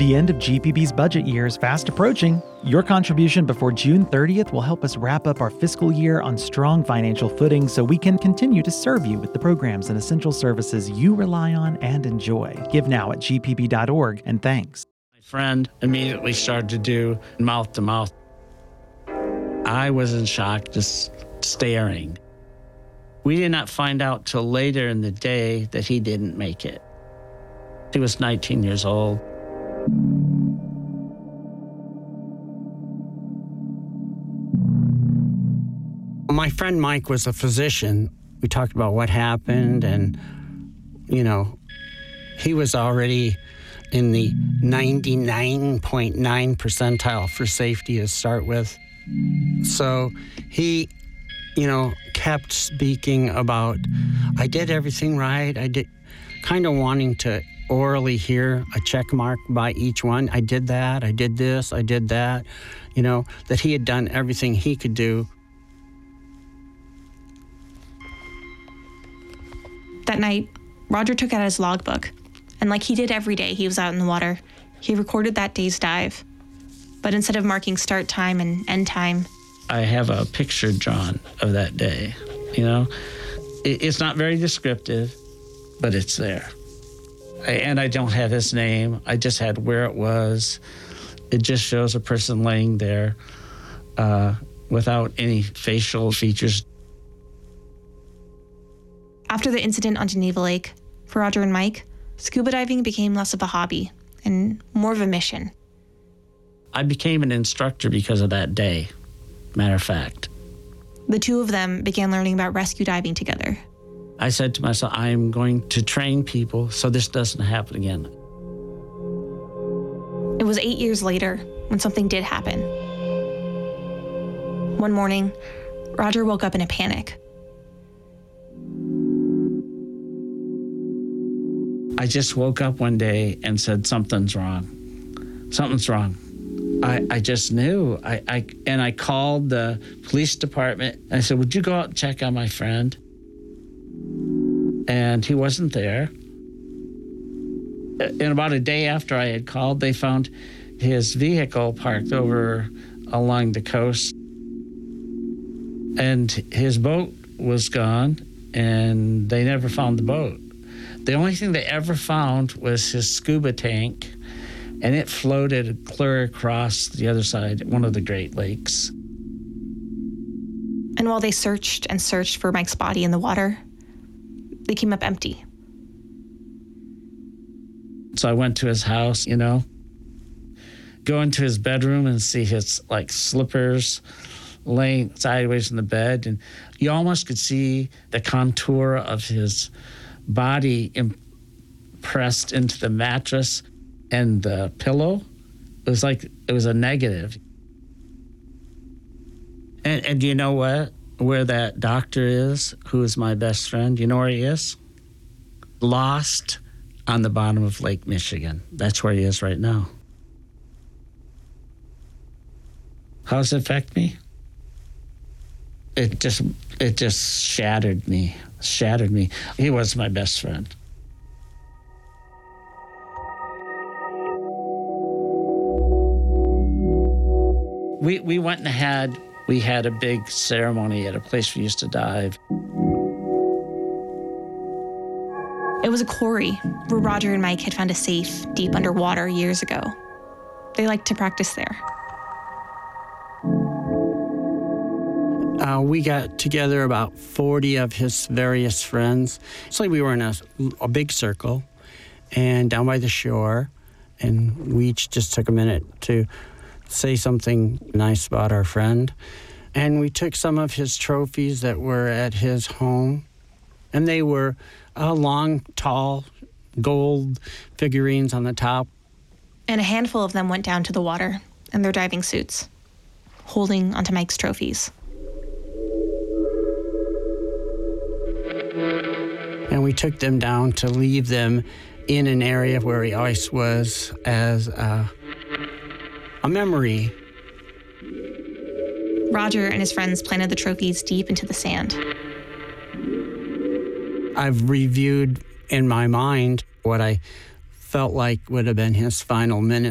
The end of GPB's budget year is fast approaching. Your contribution before June 30th will help us wrap up our fiscal year on strong financial footing so we can continue to serve you with the programs and essential services you rely on and enjoy. Give now at gpb.org, and thanks. My friend immediately started to do mouth to mouth. I was in shock, just staring. We did not find out till later in the day that he didn't make it. He was 19 years old. My friend Mike was a physician. We talked about what happened, and, he was already in the 99.9 percentile for safety to start with. So he, kept speaking about, I did everything right. I did, kind of wanting to orally hear a check mark by each one. I did that, I did this, I did that, that he had done everything he could do. That night, Roger took out his logbook, and like he did every day he was out in the water, he recorded that day's dive. But instead of marking start time and end time, I have a picture drawn of that day, It's not very descriptive, but it's there. And I don't have his name. I just had where it was. It just shows a person laying there without any facial features. After the incident on Geneva Lake, for Roger and Mike, scuba diving became less of a hobby and more of a mission. I became an instructor because of that day, matter of fact. The two of them began learning about rescue diving together. I said to myself, I'm going to train people so this doesn't happen again. It was 8 years later when something did happen. One morning, Roger woke up in a panic. I just woke up one day and said, something's wrong. Something's wrong. I just knew. I called the police department. And I said, would you go out and check on my friend? And he wasn't there. And about a day after I had called, they found his vehicle parked over along the coast. And his boat was gone, and they never found the boat. The only thing they ever found was his scuba tank, and it floated clear across the other side, one of the Great Lakes. And while they searched and searched for Mike's body in the water, they came up empty. So I went to his house, go into his bedroom and see his slippers laying sideways in the bed. And you almost could see the contour of his body impressed into the mattress and the pillow. It was like it was a negative. And you know what? Where that doctor is, who is my best friend, you know where he is? Lost on the bottom of Lake Michigan. That's where he is right now. How does it affect me? It just shattered me. He was my best friend. We went and we had a big ceremony at a place we used to dive. It was a quarry where Roger and Mike had found a safe deep underwater years ago. They liked to practice there. We got together about 40 of his various friends. So we were in a big circle and down by the shore, and we each just took a minute to say something nice about our friend. And we took some of his trophies that were at his home, and they were long, tall, gold figurines on the top. And a handful of them went down to the water in their diving suits, holding onto Mike's trophies. And we took them down to leave them in an area where he always was as a memory. Roger and his friends planted the trophies deep into the sand. I've reviewed in my mind what I felt like would have been his final minutes.